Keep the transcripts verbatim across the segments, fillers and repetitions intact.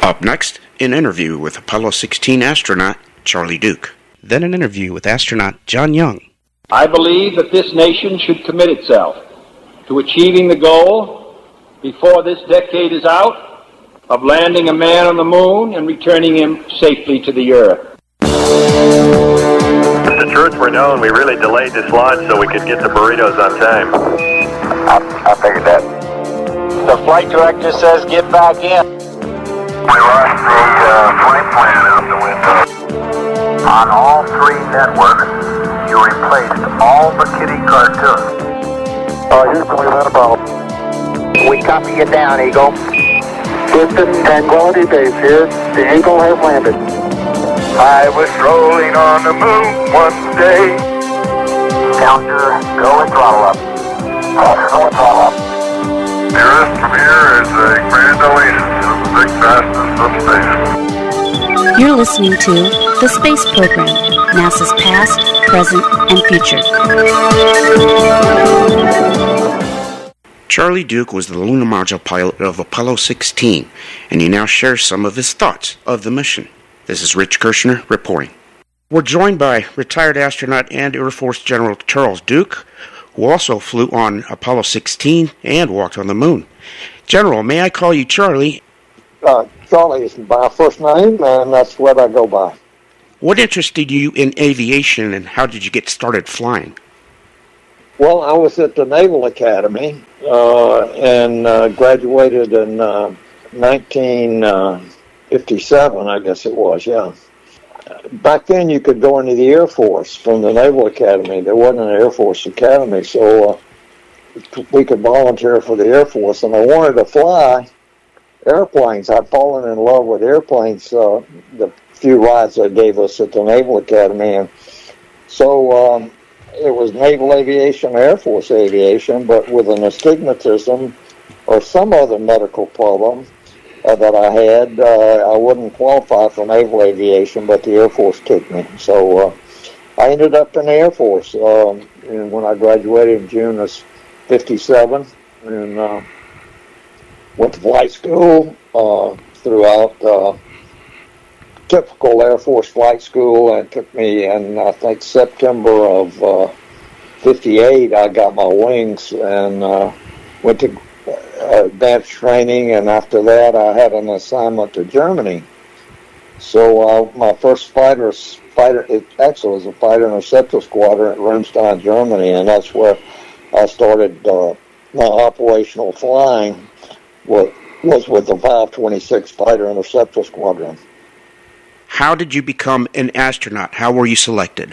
Up next, an interview with Apollo sixteen astronaut Charlie Duke. Then an interview with astronaut John Young. I believe that this nation should commit itself to achieving the goal, before this decade is out, of landing a man on the moon and returning him safely to the Earth. If the truth were known, we really delayed this launch so we could get the burritos on time. I, I figured that. The flight director says get back in. We lost the uh, flight plan out the window. On all three networks, you replaced all the kitty cartoons. Uh, Houston, we've had a problem. We copy you down, Eagle. Houston, Tranquility Base here. The Eagle has landed. I was rolling on the moon one day. Challenger, go and throttle up. Challenger, go and throttle up. Nearest from here is a Grand Oasis. It's the big fastest substation. You're listening to The Space Program, NASA's past, present, and future. Charlie Duke was the lunar module pilot of Apollo sixteen, and he now shares some of his thoughts of the mission. This is Rich Kirshner reporting. We're joined by retired astronaut and Air Force General Charles Duke, who also flew on Apollo sixteen and walked on the moon. General, may I call you Charlie? Uh, Charlie is my first name, and that's what I go by. What interested you in aviation, and how did you get started flying? Well, I was at the Naval Academy uh, and uh, graduated in uh, nineteen fifty-seven, I guess it was, yeah. Back then, you could go into the Air Force from the Naval Academy. There wasn't an Air Force Academy, so uh, we could volunteer for the Air Force, and I wanted to fly airplanes. I'd fallen in love with airplanes uh, the few rides they gave us at the Naval Academy, and so um, it was Naval Aviation, Air Force Aviation, but with an astigmatism or some other medical problem uh, that I had, uh, I wouldn't qualify for Naval Aviation, but the Air Force took me. So uh, I ended up in the Air Force um, and when I graduated in June of fifty-seven, and uh, went to flight school uh, throughout uh, typical Air Force flight school, and it took me, in I think September of uh, fifty-eight, I got my wings and uh, went to uh, advanced training, and after that I had an assignment to Germany. So uh, my first fighter, fighter, it actually was a fighter interceptor squadron at Ramstein, Germany, and that's where I started uh, my operational flying, was, was with the five twenty-six Fighter Interceptor Squadron. How did you become an astronaut? How were you selected?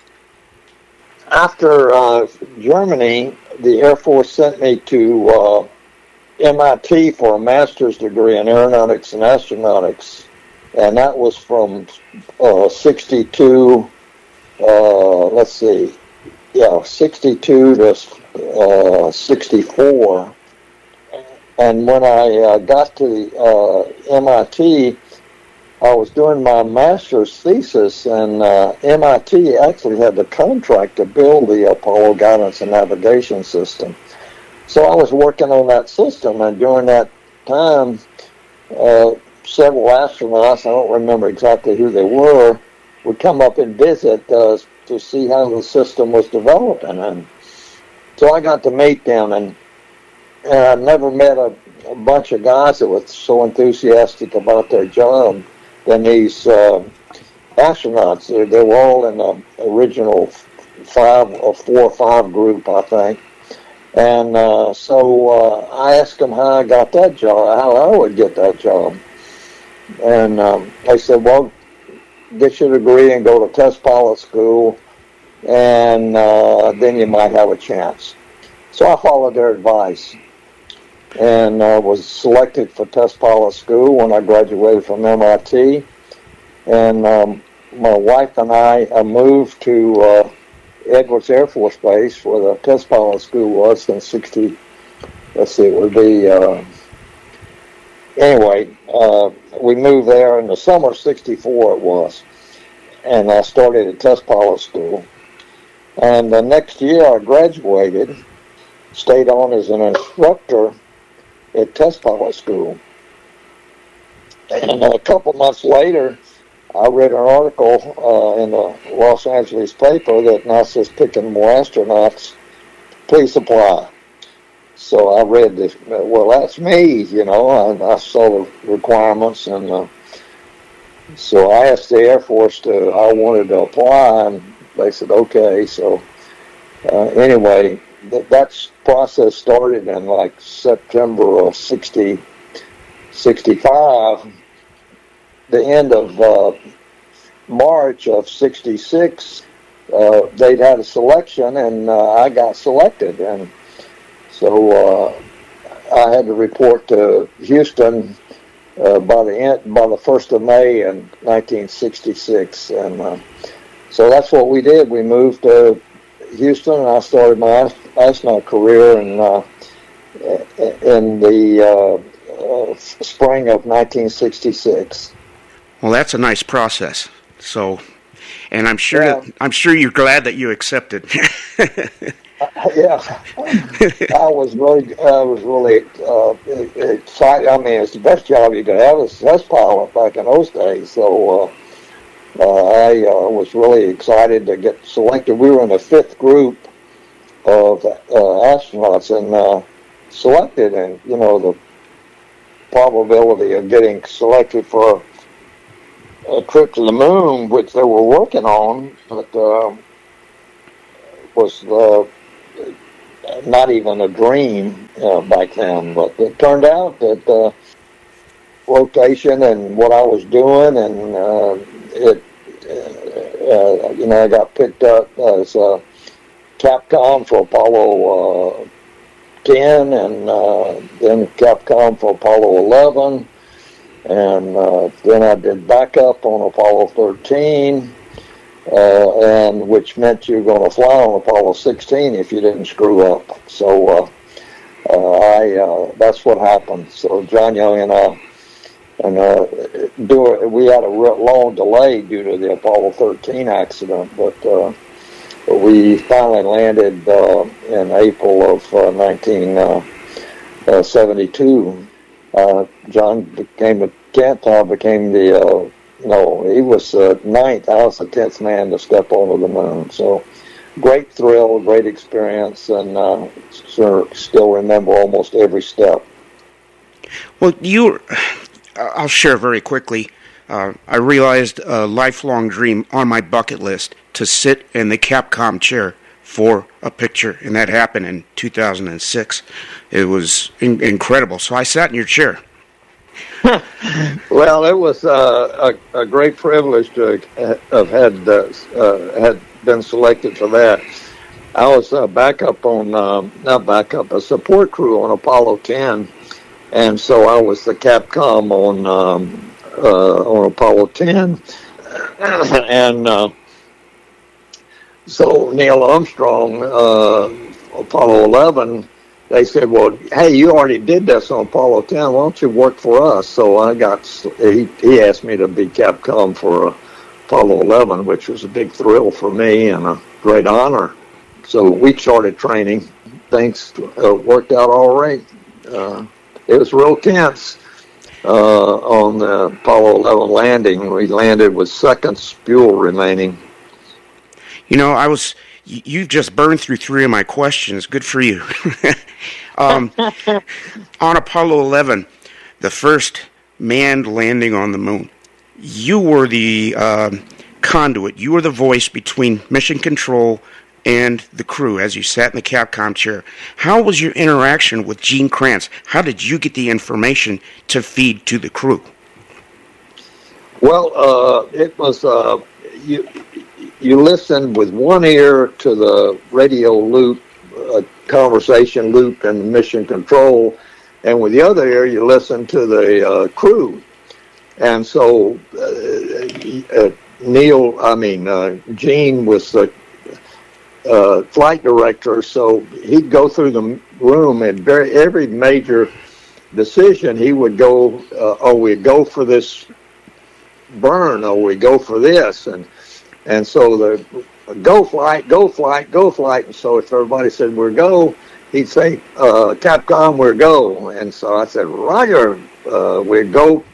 After uh, Germany, the Air Force sent me to uh, M I T for a master's degree in aeronautics and astronautics, and that was from uh, sixty-two, uh, let's see, yeah, sixty-two to uh, sixty-four. And when I uh, got to the uh, M I T, I was doing my master's thesis, and uh, M I T actually had the contract to build the Apollo Guidance and Navigation System. So I was working on that system, and during that time, uh, several astronauts, I don't remember exactly who they were, would come up and visit uh, to see how the system was developing. And so I got to meet them, and, and I never met a, a bunch of guys that were so enthusiastic about their job than these uh, astronauts. They, they were all in the original five or four or five group, I think. And uh, so uh, I asked them how I got that job, how I would get that job. And um, they said, well, get your degree and go to test pilot school, and uh, then you might have a chance. So I followed their advice and uh, was selected for test pilot school when I graduated from M I T. And um, my wife and I uh, moved to uh, Edwards Air Force Base, where the test pilot school was, in sixty, let's see, it would be, uh, anyway, uh, we moved there in the summer of sixty-four it was, and I started at test pilot school. And the next year I graduated, stayed on as an instructor at test pilot school. and a couple months later, I read an article uh, in the Los Angeles paper that NASA's picking more astronauts. Please apply. So I read this. Well, that's me, you know. I, I saw the requirements, and uh, so I asked the Air Force to. I wanted to apply, and they said okay. So uh, anyway, th- that process started in like September of sixty, sixty-five. The end of uh, March of sixty-six, uh, they'd had a selection, and uh, I got selected, and so uh, I had to report to Houston uh, by the end, by the first of May in nineteen sixty-six, and uh, so that's what we did. We moved to Houston, and I started my astronaut career in uh, in the uh, uh, spring of nineteen sixty-six. Well, that's a nice process. So, and I'm sure Yeah. that, I'm sure you're glad that you accepted. Yeah, I was really, I was really uh, excited. I mean, it's the best job you could have as a test pilot back in those days. So uh, uh, I uh, was really excited to get selected. We were in the fifth group of uh, astronauts and uh, selected, and you know the probability of getting selected for a trip to the moon, which they were working on, but uh, was uh, not even a dream uh, back then. But it turned out that uh, rotation and what I was doing, and uh, it, uh, you know, I got picked up as uh, Capcom for Apollo uh, ten, and uh, then Capcom for Apollo eleven. And uh, then I did backup on Apollo thirteen, uh, and which meant you were going to fly on Apollo sixteen if you didn't screw up. So uh, uh, I uh, that's what happened. So John Young and I, and uh, do we had a long delay due to the Apollo thirteen accident, but uh, we finally landed uh, in April of uh, nineteen seventy-two. Uh, John became the tenth. I became the uh, no. He was uh, ninth. I was the tenth man to step onto the moon. So, great thrill, great experience, and uh, sure, still remember almost every step. Well, you, I'll share very quickly. Uh, I realized a lifelong dream on my bucket list to sit in the Capcom chair for a picture, and that happened in two thousand six. It was in- incredible. So I sat in your chair. Well, it was uh, a, a great privilege to have had uh, uh, had been selected for that. I was uh, backup on um, not backup, a support crew on Apollo ten, and so I was the Capcom on um, uh, on Apollo ten, and. Uh, So Neil Armstrong, uh, Apollo eleven, they said, well, hey, you already did this on Apollo ten. Why don't you work for us? So I got, he, he asked me to be Capcom for uh, Apollo eleven, which was a big thrill for me and a great honor. So we started training. Things uh, worked out all right. Uh, it was real tense uh, on the Apollo eleven landing. We landed with seconds fuel remaining. You know, I was, you've just burned through three of my questions. Good for you. um, on Apollo eleven, the first manned landing on the moon, you were the uh, conduit, you were the voice between mission control and the crew as you sat in the Capcom chair. How was your interaction with Gene Kranz? How did you get the information to feed to the crew? Well, uh, it was, uh, you... You listen with one ear to the radio loop, uh, conversation loop and mission control, and with the other ear you listen to the uh, crew. And so uh, uh, Neil, I mean, uh, Gene was the uh, flight director, so he'd go through the room and very, every major decision he would go, uh, oh, we go for this burn, or we go for this, and And so the go flight, go flight, go flight. And so if everybody said we're go, he'd say, uh, Capcom, we're go. And so I said, Roger, uh, we're go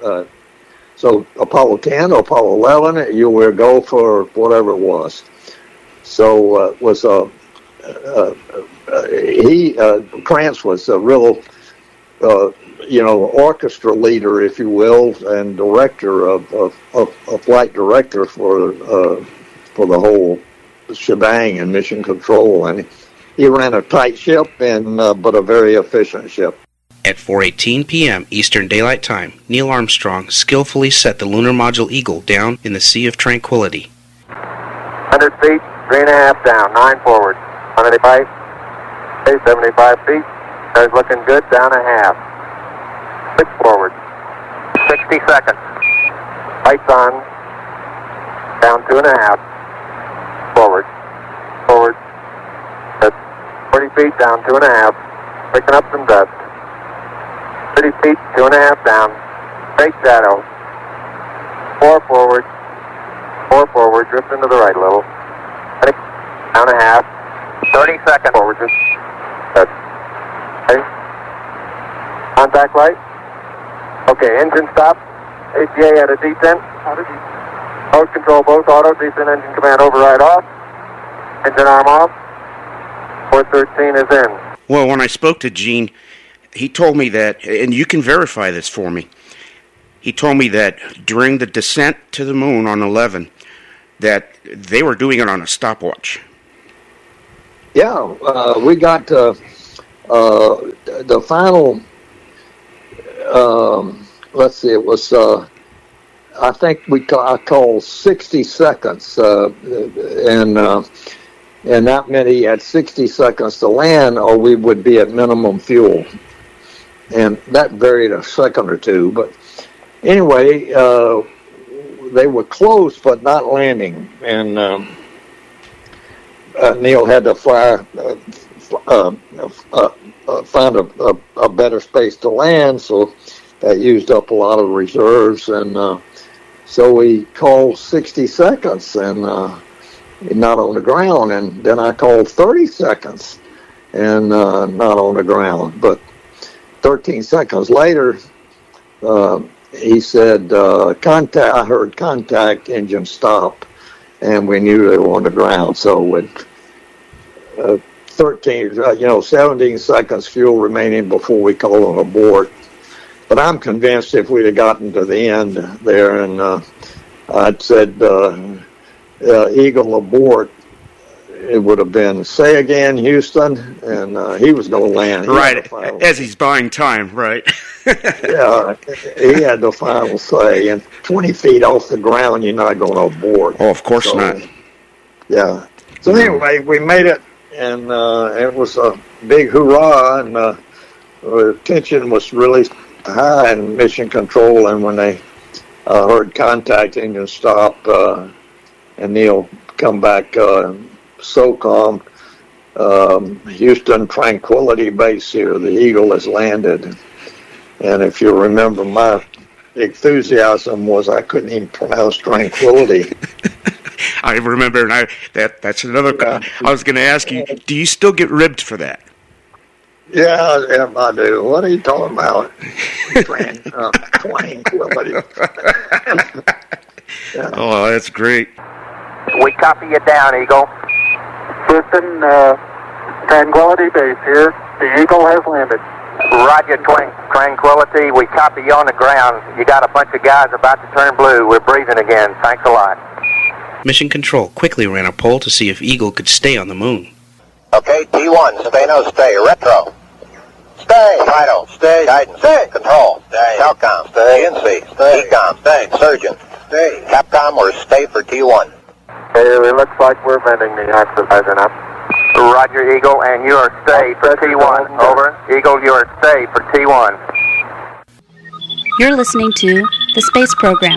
Uh, so Apollo ten or Apollo eleven, you would go for whatever it was. So uh, was a uh, uh, he uh, Krantz was a real uh, you know orchestra leader, if you will, and director of of, of, of flight director for uh, for the whole shebang in mission control, and he ran a tight ship and uh, but a very efficient ship. At four eighteen p.m. Eastern Daylight Time, Neil Armstrong skillfully set the lunar module Eagle down in the Sea of Tranquility. one hundred feet, three and a half down, nine forward. one hundred-five, okay, seventy-five feet. Car's looking good, down a half. Six forward. sixty seconds. Lights on. Down two and a half. Forward. Forward. That's forty feet, down two and a half. Picking up some dust. thirty feet, two and a half down. Straight shadow. Four forward. Four forward. Drift into the right a little. Down a half. thirty seconds. Forward. Just. That's. Okay. Contact light. Okay, engine stop. A T A at a descent. Mode control both auto. Descent engine command override off. Engine arm off. four thirteen is in. Well, when I spoke to Gene, he told me that, and you can verify this for me, he told me that during the descent to the moon on eleven, that they were doing it on a stopwatch. Yeah, uh, we got uh, uh, the final, um, let's see, it was, uh, I think we ca- I called sixty seconds, uh, and uh, and that meant he had sixty seconds to land or we would be at minimum fuel. And that varied a second or two, but anyway, uh, they were close but not landing, and um, uh, Neil had to fly, uh, uh, uh, uh, find a, a, a better space to land, so that used up a lot of reserves, and uh, so we called sixty seconds, and uh, not on the ground, and then I called thirty seconds, and uh, not on the ground, but thirteen seconds later, uh, he said, uh, contact, I heard contact, engine stop, and we knew they were on the ground. So with uh, thirteen, uh, you know, seventeen seconds fuel remaining before we called on abort. But I'm convinced if we'd have gotten to the end there and uh, I'd said, uh, uh, Eagle abort, it would have been, say again, Houston, and uh, he was going to land. He right, as he's buying time, right. Yeah, he had the final say, and twenty feet off the ground, you're not going to abort. Oh, of course so, not. Yeah. So anyway, we made it, and uh, it was a big hurrah, and uh, the tension was really high in mission control, and when they uh, heard contact engine stop, uh, and Neil come back, uh, SOCOM, um, Houston Tranquility Base here. The Eagle has landed. And if you remember, my enthusiasm was I couldn't even pronounce tranquility. I remember, and I that that's another. Yeah. I was going to ask you, do you still get ribbed for that? Yeah, yeah, I do. What are you talking about? Tran, uh, tranquility. Yeah. Oh, that's great. We copy you down, Eagle. Houston, uh, Tranquility Base here. The Eagle has landed. Roger, Twan- Tranquility. We copy you on the ground. You got a bunch of guys about to turn blue. We're breathing again. Thanks a lot. Mission Control quickly ran a poll to see if Eagle could stay on the moon. Okay, T one, stay, no, stay. Retro. Stay. Fido, stay. Guidance, stay. Control, stay. Telcom, stay. N C, stay. Ecom, stay. Surgeon, stay. Capcom, or stay for T one. Okay, it looks like we're bending the oxidizer now. Roger, Eagle, and you are stay for T one. Over. Eagle, you are stay for T one. You're listening to the Space Program.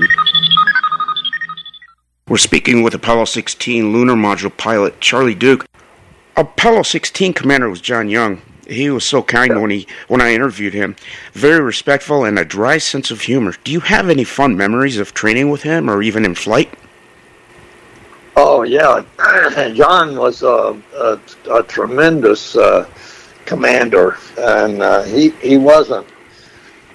We're speaking with Apollo sixteen lunar module pilot Charlie Duke. Apollo sixteen commander was John Young. He was so kind when he when I interviewed him. Very respectful and a dry sense of humor. Do you have any fun memories of training with him or even in flight? Oh, yeah. John was a, a, a tremendous uh, commander, and uh, he, he wasn't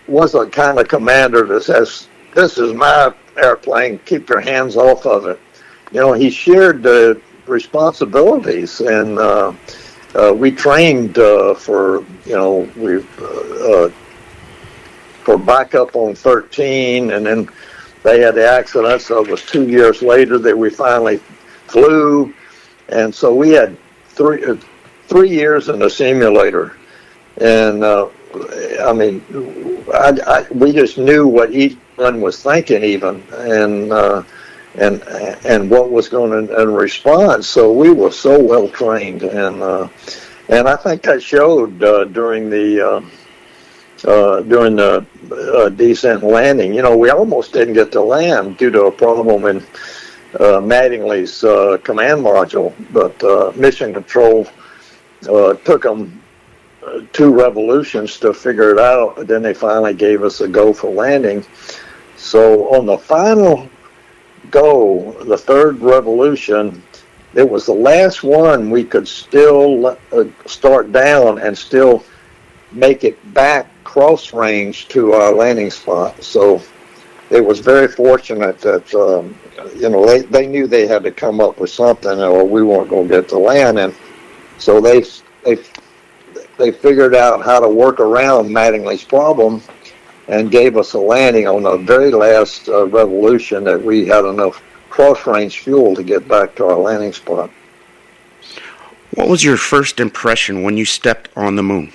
was a kind of commander that says, "This is my airplane, keep your hands off of it." You know, he shared the responsibilities, and uh, uh, we trained uh, for, you know, we uh, uh, for backup on thirteen, and then they had the accident, so it was two years later that we finally flew, and so we had three uh, three years in the simulator, and uh, I mean, I, I, we just knew what each one was thinking, even, and uh, and and what was going to in response. So we were so well trained, and uh, and I think that showed uh, during the uh, uh, during the uh, descent and landing. You know, we almost didn't get to land due to a problem in uh, Mattingly's uh, command module, but uh, Mission Control uh, took them two revolutions to figure it out, and then they finally gave us a go for landing. So on the final go, the third revolution, it was the last one we could still uh, start down and still make it back cross range to our landing spot. So it was very fortunate that um, you know they, they knew they had to come up with something, or we weren't going to get to land, and so they they they figured out how to work around Mattingly's problem and gave us a landing on the very last uh, revolution that we had enough cross-range fuel to get back to our landing spot. What was your first impression when you stepped on the moon?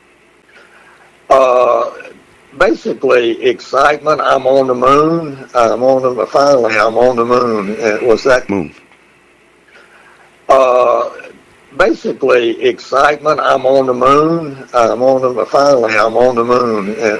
Uh, basically, excitement. I'm on the moon. I'm on the, finally, I'm on the moon. It was that moon. Uh, basically, excitement. I'm on the moon. I'm on the, finally, I'm on the moon.